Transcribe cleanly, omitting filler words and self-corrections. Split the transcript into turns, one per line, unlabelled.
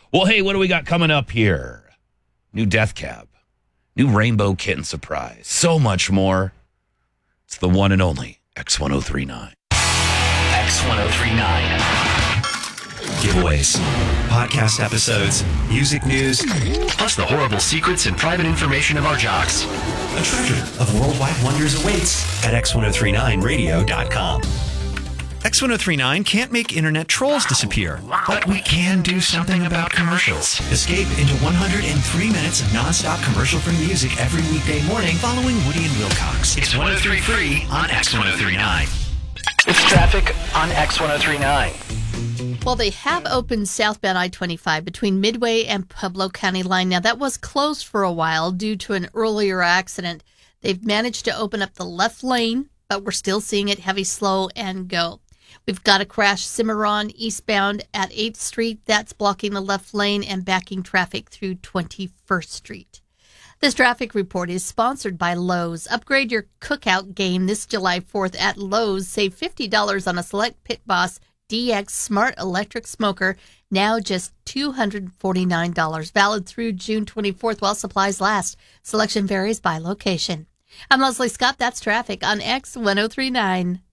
Well, hey, what do we got coming up here? New Death Cab, new Rainbow Kitten surprise, so much more. It's the one and only X1039.
X1039. Giveaways, podcast episodes, music news, plus the horrible secrets and private information of our jocks. A treasure of worldwide wonders awaits at x1039radio.com. X1039 can't make internet trolls disappear, but we can do something about commercials. Escape into 103 minutes of nonstop commercial-free music every weekday morning following Woody and Wilcox. It's 103 free on X1039. It's traffic on X1039.
Well, they have opened southbound I-25 between Midway and Pueblo County line. Now, that was closed for a while due to an earlier accident. They've managed to open up the left lane, but we're still seeing it heavy, slow, and go. We've got a crash Cimarron eastbound at 8th Street. That's blocking the left lane and backing traffic through 21st Street. This traffic report is sponsored by Lowe's. Upgrade your cookout game this July 4th at Lowe's. Save $50 on a select Pit Boss DX Smart Electric Smoker, now just $249. Valid through June 24th while supplies last. Selection varies by location. I'm Leslie Scott. That's traffic on X1039.